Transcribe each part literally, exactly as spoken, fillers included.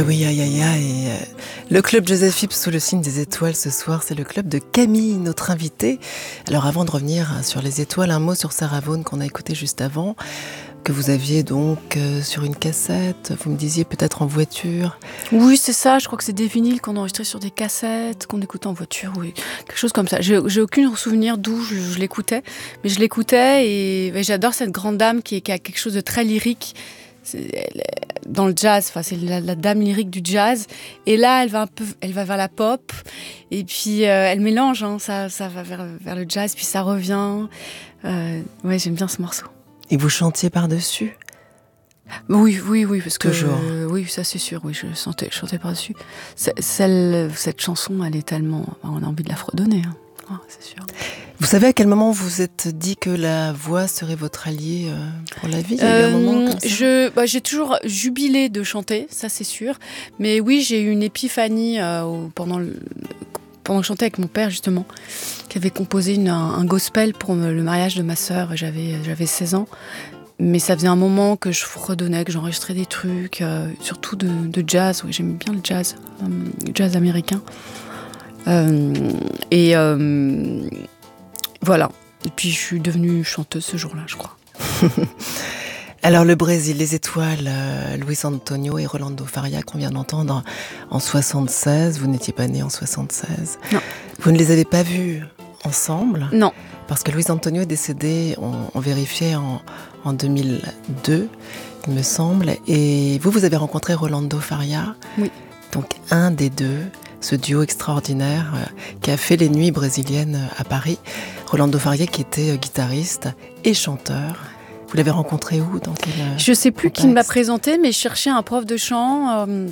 Oui, aïe, aïe, aïe. Le club Joseph Phipps sous le signe des étoiles ce soir, c'est le club de Camille, notre invitée. Alors avant de revenir sur les étoiles, un mot sur Sarah Vaughan qu'on a écouté juste avant, que vous aviez donc euh, sur une cassette, vous me disiez peut-être en voiture. Oui, c'est ça, je crois que c'est des vinyles qu'on enregistrait sur des cassettes, qu'on écoutait en voiture, oui, quelque chose comme ça. J'ai, j'ai aucun souvenir d'où je, je l'écoutais, mais je l'écoutais et, et j'adore cette grande dame qui, qui a quelque chose de très lyrique. C'est, elle, dans le jazz, enfin, c'est la, la dame lyrique du jazz. Et là, elle va un peu, elle va vers la pop. Et puis, euh, elle mélange, hein, ça, ça va vers, vers le jazz, puis ça revient. Euh, ouais, j'aime bien ce morceau. Et vous chantiez par-dessus ? Oui, oui, oui, parce que toujours. Euh, oui, ça c'est sûr. Oui, je chantais, je chantais par-dessus. C'est, celle, cette chanson, elle est tellement, on a envie de la fredonner. Hein. Oh, c'est sûr. Vous savez à quel moment vous vous êtes dit que la voix serait votre allié euh, pour la vie ? Il y a eu un moment comme ça ? je, bah, j'ai toujours jubilé de chanter, ça c'est sûr. Mais oui, j'ai eu une épiphanie euh, pendant, le, pendant que je chantais avec mon père justement, qui avait composé une, un, un gospel pour me, le mariage de ma sœur. J'avais, j'avais seize ans. Mais ça faisait un moment que je fredonnais, que j'enregistrais des trucs, euh, surtout de, de jazz. Oui, j'aimais bien le jazz, euh, le jazz américain. Euh, et euh, voilà. Et puis je suis devenue chanteuse ce jour-là, je crois. Alors le Brésil, les étoiles, euh, Luis Antonio et Rolando Faria qu'on vient d'entendre en soixante-seize. Vous n'étiez pas né en soixante-seize. Non. Vous ne les avez pas vus ensemble ? Non. Parce que Luis Antonio est décédé, on, on vérifiait en, en deux mille deux, il me semble. Et vous, vous avez rencontré Rolando Faria. Oui. Donc un des deux, ce duo extraordinaire euh, qui a fait les nuits brésiliennes à Paris. Rolando Faria qui était euh, guitariste et chanteur. Vous l'avez rencontré où ? Dans quel euh, Je ne sais plus contexte ? qui me l'a présenté, mais je cherchais un prof de chant. Euh,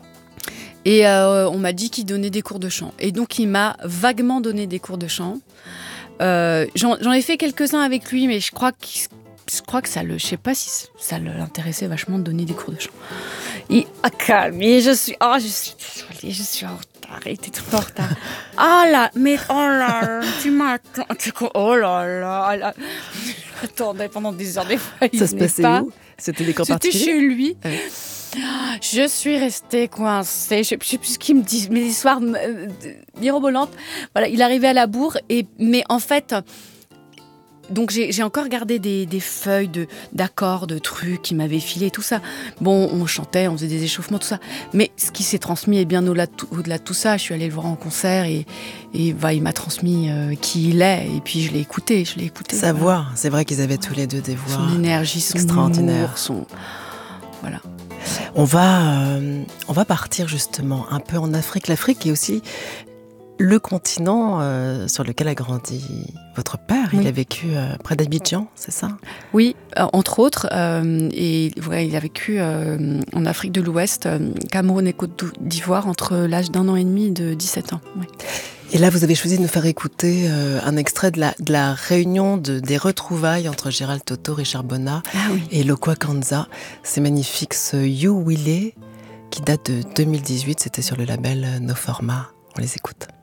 et euh, on m'a dit qu'il donnait des cours de chant. Et donc il m'a vaguement donné des cours de chant. Euh, j'en, j'en ai fait quelques-uns avec lui, mais je crois que, je crois que ça le, je sais pas si ça l'intéressait vachement de donner des cours de chant. Et ah calme, et je suis, oh je suis désolée, je suis en retard, et t'es trop en retard. Ah là, mais oh là, là tu m'attends, oh là là, là. J'attendais pendant des heures, des fois il Ça se venait passait pas. où ? C'était des cours C'était particuliers ? chez lui. Ouais. Je suis restée coincée. Je ne sais plus ce qu'il me dit, mes histoires euh, mirobolantes. Voilà, il arrivait à la bourre, et, mais en fait, donc j'ai, j'ai encore gardé des, des feuilles de, d'accords, de trucs qui m'avaient filé, tout ça. Bon, on chantait, on faisait des échauffements, tout ça. Mais ce qui s'est transmis est bien au-delà de tout, au-delà de tout ça. Je suis allée le voir en concert et, et bah, il m'a transmis euh, qui il est. Et puis je l'ai écouté, je l'ai écouté. Sa voilà. voix, c'est vrai qu'ils avaient tous les deux des voix Son énergie, son extraordinaires. humour, son... Voilà. On va, euh, on va partir justement un peu en Afrique. L'Afrique est aussi le continent euh, sur lequel a grandi votre père. Oui. Il a vécu euh, près d'Abidjan, c'est ça ? Oui, euh, entre autres. Euh, et ouais, il a vécu euh, en Afrique de l'Ouest, euh, Cameroun et Côte d'Ivoire, entre l'âge d'un an et demi et de dix-sept ans. Oui. Et là, vous avez choisi de nous faire écouter euh, un extrait de la, de la réunion de, des retrouvailles entre Gérald Toto, Richard Bonnat Ah oui. et Lokwa Kanza. C'est magnifique, ce You Willy, qui date de deux mille dix-huit. C'était sur le label No Format. On les écoute.